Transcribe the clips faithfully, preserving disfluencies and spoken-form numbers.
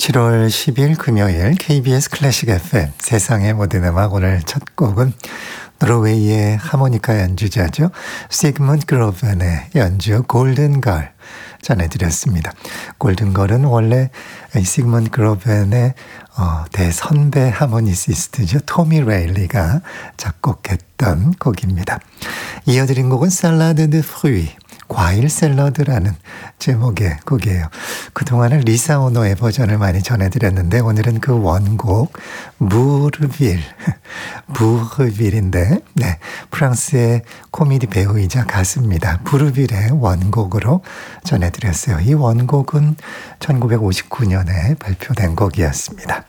칠월 십일 금요일 케이비에스 클래식 에프엠 세상의 모든 음악 오늘 첫 곡은 노르웨이의 하모니카 연주자죠. 시그문드 그로벤의 연주 골든걸 전해드렸습니다. 골든걸은 원래 시그문드 그로벤의 어, 대선배 하모니시스트죠. 토미 레일리가 작곡했던 곡입니다. 이어드린 곡은 살라드 드 프루이 과일 샐러드라는 제목의 곡이에요. 그동안은 리사 오노의 버전을 많이 전해드렸는데 오늘은 그 원곡 무르빌, 무르빌인데 네, 프랑스의 코미디 배우이자 가수입니다. 무르빌의 원곡으로 전해드렸어요. 이 원곡은 천구백오십구 년에 발표된 곡이었습니다.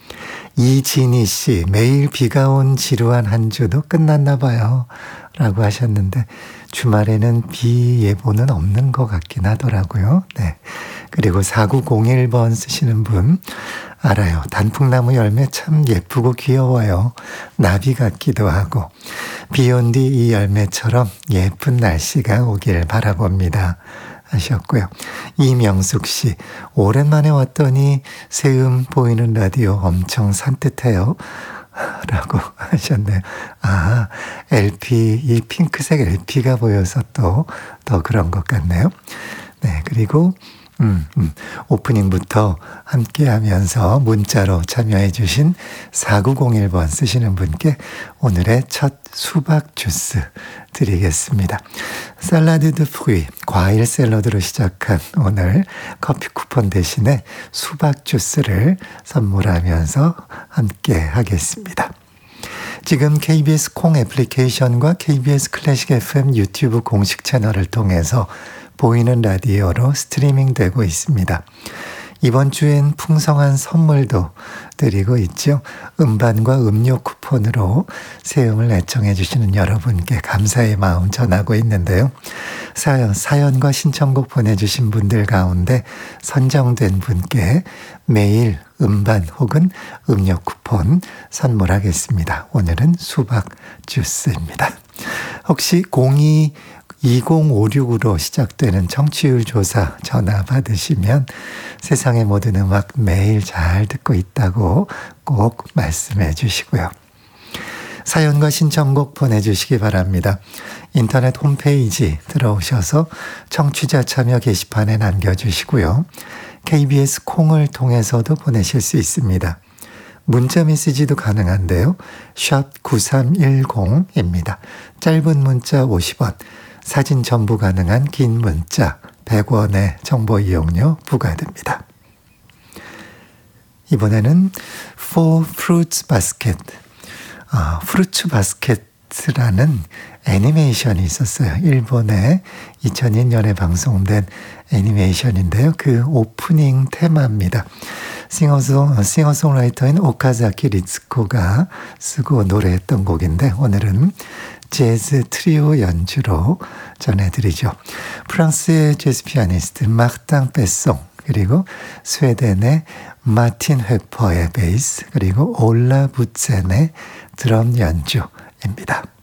이진희 씨, 매일 비가 온 지루한 한 주도 끝났나 봐요 라고 하셨는데 주말에는 비 예보는 없는 것 같긴 하더라고요. 네. 그리고 사구공일 번 쓰시는 분 알아요. 단풍나무 열매 참 예쁘고 귀여워요. 나비 같기도 하고 비 온 뒤 이 열매처럼 예쁜 날씨가 오길 바라봅니다. 하셨고요. 이명숙 씨, 오랜만에 왔더니 새음 보이는 라디오 엄청 산뜻해요. 라고 하셨네요. 아, 엘피, 이 핑크색 엘피가 보여서 또 더 그런 것 같네요. 네, 그리고 음, 음, 오프닝부터 함께 하면서 문자로 참여해 주신 사구공일 번 쓰시는 분께 오늘의 첫 수박 주스 드리겠습니다. 살라드 드 프루이, 과일 샐러드로 시작한 오늘 커피 쿠폰 대신에 수박 주스를 선물하면서 함께 하겠습니다. 지금 케이비에스 콩 애플리케이션과 케이비에스 클래식 에프엠 유튜브 공식 채널을 통해서 보이는 라디오로 스트리밍 되고 있습니다. 이번 주엔 풍성한 선물도 드리고 있죠. 음반과 음료 쿠폰으로 새음을 애청해 주시는 여러분께 감사의 마음 전하고 있는데요. 사연, 사연과 신청곡 보내주신 분들 가운데 선정된 분께 매일 음반 혹은 음료 쿠폰 선물하겠습니다. 오늘은 수박 주스입니다. 혹시 공이 이공오육으로 시작되는 청취율 조사 전화 받으시면 세상의 모든 음악 매일 잘 듣고 있다고 꼭 말씀해 주시고요. 사연과 신청곡 보내주시기 바랍니다. 인터넷 홈페이지 들어오셔서 청취자 참여 게시판에 남겨주시고요. 케이비에스 콩을 통해서도 보내실 수 있습니다. 문자 메시지도 가능한데요. 샵 구삼일공입니다. 짧은 문자 오십 원, 사진 첨부 가능한 긴 문자 백 원의 정보 이용료 부과됩니다. 이번에는 For Fruits Basket, 아, 프루츠 바스켓이라는 애니메이션이 있었어요. 일본의 이천이 년에 방송된 애니메이션인데요. 그 오프닝 테마입니다. 싱어송, 싱어송라이터인 오카자키 리츠코가 쓰고 노래했던 곡인데 오늘은 재즈 트리오 연주로 전해드리죠. 프랑스의 재즈 피아니스트 마르탕 베송, 그리고 스웨덴의 마틴 회퍼의 베이스, 그리고 올라 부첸의 드럼 연주입니다.